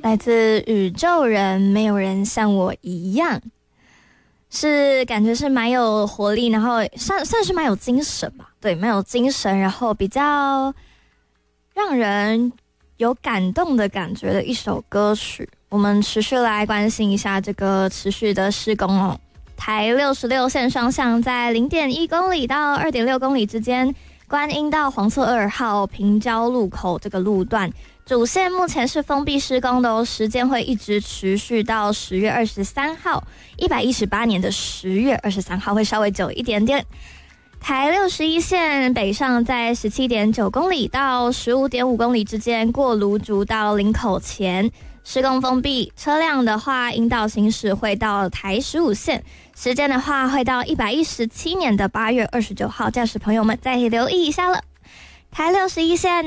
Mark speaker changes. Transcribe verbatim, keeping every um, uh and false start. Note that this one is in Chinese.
Speaker 1: 来自宇宙人，没有人像我一样，是感觉是蛮有活力，然后算算是蛮有精神吧，对，蛮有精神，然后比较让人有感动的感觉的一首歌曲。我们持续来关心一下这个持续的施工哦。台六十六线双向在 零点一公里到 二点六公里之间，观音到黄厝二号平交路口这个路段主线目前是封闭施工的哦，时间会一直持续到十月二十三号，一百一十八年的十月二十三号会稍微久一点点。台六十一线北上在 十七点九公里到 十五点五公里之间，过芦竹到林口前施工封闭，车辆的话引导行驶会到台十五线，时间的话会到一百一十七年的八月二十九号，驾驶朋友们再留意一下了。台六十一线